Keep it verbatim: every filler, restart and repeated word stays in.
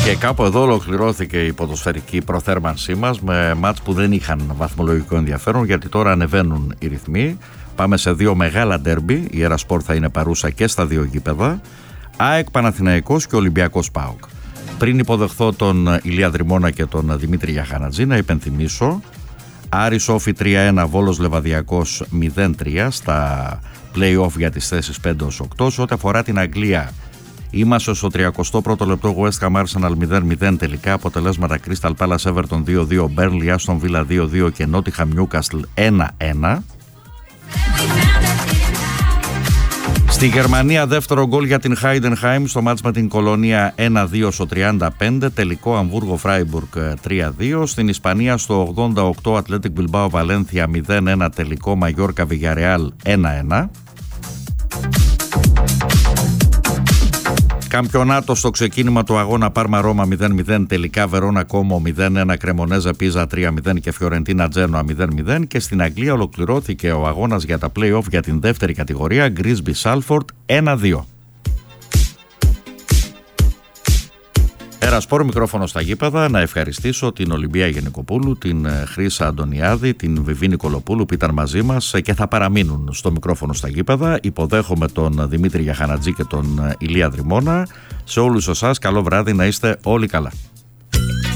Και κάπου εδώ ολοκληρώθηκε η ποδοσφαιρική προθέρμανσή μας με μάτς που δεν είχαν βαθμολογικό ενδιαφέρον, γιατί τώρα ανεβαίνουν οι ρυθμοί. Πάμε σε δύο μεγάλα ντέρμπι. Η Ερασπόρ θα είναι παρούσα και στα δύο γήπεδα. ΑΕΚ Παναθηναϊκός και Ολυμπιακός ΠΑΟΚ. Πριν υποδεχθώ τον Ηλία Δρυμώνα και τον Δημήτρη Γιαχανατζή, να υπενθυμίσω: Άρης Όφη τρία ένα, Βόλος Λεβαδιακός μηδέν τρία στα play-off για τις θέσεις πέντε έως οκτώ. Σε ό,τι αφορά την Αγγλία, είμαστε στο τριακοστό πρώτο λεπτό, West Ham Arsenal μηδέν μηδέν τελικά. Αποτελέσματα: Crystal Palace Everton δύο δύο, Burnley Aston Villa δύο δύο και Nottingham Newcastle ένα ένα. Στη Γερμανία δεύτερο γκολ για την Heidenheim στο μάτς με την Κολονία ένα δύο στο τριάντα πέντε, τελικό Αμβούργο Freiburg τρία δύο. Στην Ισπανία στο ογδόντα οκτώ Athletic Bilbao Valencia μηδέν ένα, τελικό Μαγιόρκα Villarreal ένα ένα. Καμπιονάτο στο ξεκίνημα του αγώνα Πάρμα Ρώμα μηδέν μηδέν, τελικά Βερόνα Κόμο μηδέν ένα, Κρεμονέζα Πίζα τρία μηδέν και Φιωρεντίνα Τζένοα μηδέν μηδέν. Και στην Αγγλία ολοκληρώθηκε ο αγώνας για τα play-off για την δεύτερη κατηγορία, Grimsby Salford ένα δύο. Ερασπόρ, μικρόφωνο στα γήπεδα. Να ευχαριστήσω την Ολυμπία Γενικοπούλου, την Χρύσα Αντωνιάδη, την Βιβί Νικολοπούλου που ήταν μαζί μας και θα παραμείνουν στο μικρόφωνο στα γήπεδα. Υποδέχομαι τον Δημήτρη Γιαχανατζή και τον Ηλία Δρυμώνα. Σε όλους εσάς καλό βράδυ, να είστε όλοι καλά.